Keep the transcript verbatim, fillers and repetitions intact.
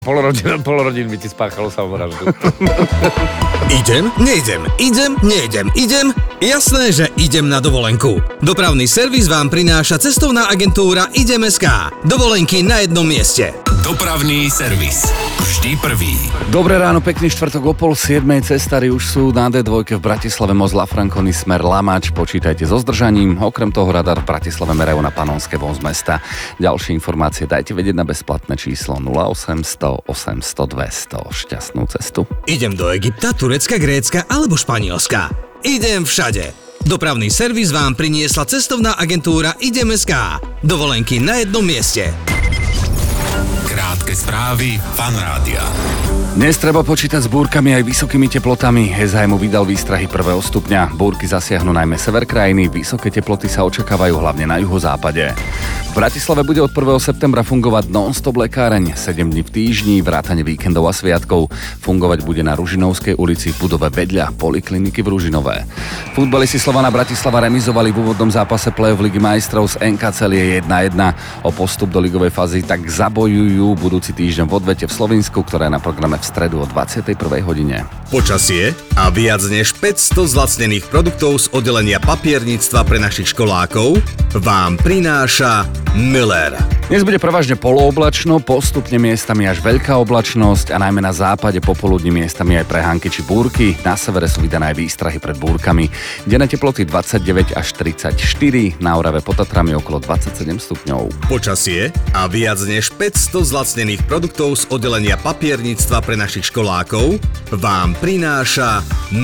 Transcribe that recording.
Polorodín, polorodín by ti spáchalo samovraždu. Idem, nejdem, idem, nejdem, idem. Jasné, že idem na dovolenku. Dopravný servis vám prináša cestovná agentúra Idem bodka es ká. Dovolenky na jednom mieste. Dopravný servis. Vždy prvý. Dobré ráno, pekný štvrtok o pol siedmej. Cestári už sú na dé dva v Bratislave, most La Franconi, smer Lamač. Počítajte so zdržaním. Okrem toho radar v Bratislave merajú na Panonské von z mesta. Ďalšie informácie dajte vedieť na bezplatné číslo nula osemsto osemsto dvesto. Šťastnú cestu. Idem do Egypta, Turecka, Grécka alebo Španielska. Idem všade. Dopravný servis vám priniesla cestovná agentúra Idem bodka es ká. Dovolenky na jednom mieste. Krátke správy Fan Rádia. Dnes treba počítať s búrkami aj vysokými teplotami. es há em vydal výstrahy prvého stupňa. Búrky zasiahnu najmä sever krajiny, vysoké teploty sa očakávajú hlavne na juhozápade. V Bratislave bude od prvého septembra fungovať non-stop lekáreň, sedem dní v týždni, vrátane víkendov a sviatkov. Fungovať bude na Ružinovskej ulici v budove vedľa polikliniky v Ružinové. Futbalisti Slovana Bratislava remizovali v úvodnom zápase play-off Ligy majstrov z en ká Celie jedna jedna. O postup do ligovej fázy tak zabojujú budúci týždeň v Odvete v Slovinsku, ktorá je na programe v stredu o dvadsiatej prvej hodine. Počasie a viac než päťsto zlacnených produktov z oddelenia papierníctva pre našich školákov vám prináša Müller. Dnes bude prevažne polooblačno, postupne miestami až veľká oblačnosť a najmä na západe popoludní miestami aj prehánky či búrky. Na severe sú vydané aj výstrahy pred búrkami. Denné teploty dvadsaťdeväť až tridsaťštyri, na Orave pod Tatrami okolo dvadsaťsedem stupňov. Počasie a viac než päťsto zlacnených produktov z oddelenia papierníctva pre našich školákov vám prináša